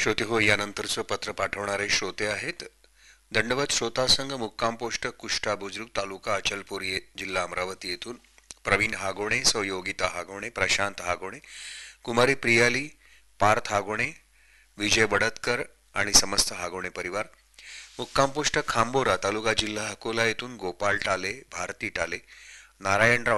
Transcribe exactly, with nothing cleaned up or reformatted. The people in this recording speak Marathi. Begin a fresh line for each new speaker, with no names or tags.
श्रोते हो, यानंतरचं पत्र पाठवणारे श्रोते आहेत दंडवत श्रोता संघ, मुक्काम पोस्ट कुष्टा बुजुर्ग, तालुका अचलपूर, ये जिल्हा अमरावती येथून प्रवीण हागोणे, सौ योगिता हागोणे, प्रशांत हागोणे, कुमारी प्रियाली, पार्थ हागोणे, विजय बडतकर आणि समस्त हागोणे परिवार. मुक्काम पोस्ट खांबोरा, तालुका जिल्हा अकोला येथून गोपाळ टाले, भारती टाले, नारायणराव